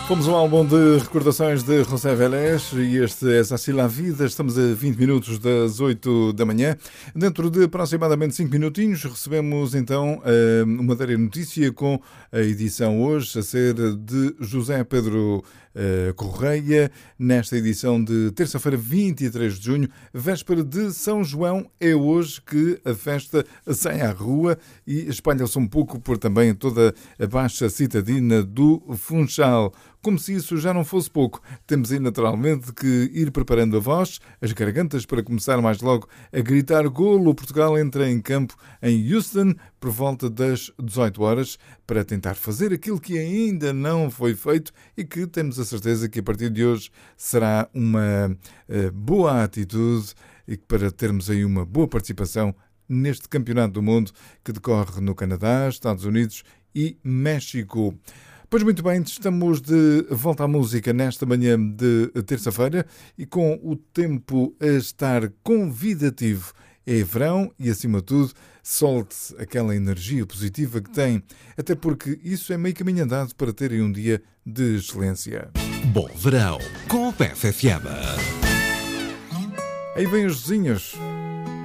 Fomos ao álbum de recordações de José Vélez e este é Assim la Vida. Estamos a 20 minutos das 8 da manhã. Dentro de aproximadamente 5 minutinhos recebemos então uma matéria notícia com a edição hoje a ser de José Pedro Correia, nesta edição de terça-feira, 23 de junho, véspera de São João. É hoje que a festa sai à rua e espalha-se um pouco por também toda a Baixa Citadina do Funchal. Como se isso já não fosse pouco, temos aí naturalmente que ir preparando a voz, as gargantas, para começar mais logo a gritar golo. Portugal entra em campo em Houston por volta das 18 horas para tentar fazer aquilo que ainda não foi feito e que temos a certeza que a partir de hoje será uma boa atitude e para termos aí uma boa participação neste Campeonato do Mundo que decorre no Canadá, Estados Unidos e México. Pois muito bem, estamos de volta à música nesta manhã de terça-feira e com o tempo a estar convidativo. É verão e, acima de tudo, solte aquela energia positiva que tem, até porque isso é meio caminho andado para terem um dia de excelência. Bom verão com o PFFM. Aí vêm os vizinhos.